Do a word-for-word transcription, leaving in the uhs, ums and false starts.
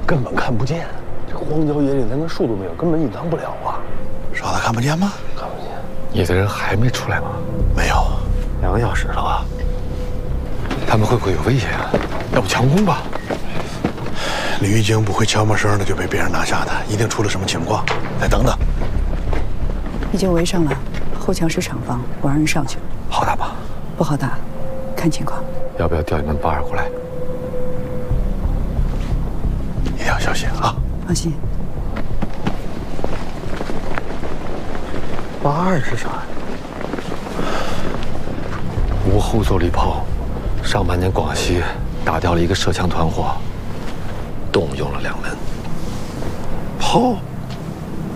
根本看不见。这荒郊野岭连个树都没有，根本隐藏不了啊。 傻子看不见吗？ 看不见。 你的人还没出来吗？ 没有， 两个小时了吧？ 他们会不会有危险啊？要不强攻吧？ 李玉京不会悄没声的就被别人拿下的，一定出了什么情况。再等等。 已经围上了，后墙是厂房，我让人上去了。 好打吗？ 不好打，看情况。 要不要调你们八二过来？ 一定要小心啊！ 放心。 八二是啥呀？ 无后坐力炮，上半年广西打掉了一个涉枪团伙，动用了两门炮。